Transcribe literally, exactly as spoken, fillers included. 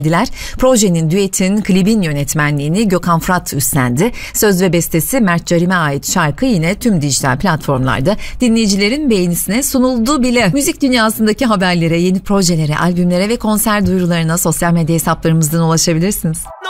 Diler. Projenin, düetin, klibin yönetmenliğini Gökhan Fırat üstlendi. Söz ve bestesi Mert Carim'e ait şarkı yine tüm dijital platformlarda dinleyicilerin beğenisine sunuldu bile. Müzik dünyasındaki haberlere, yeni projelere, albümlere ve konser duyurularına sosyal medya hesaplarımızdan ulaşabilirsiniz.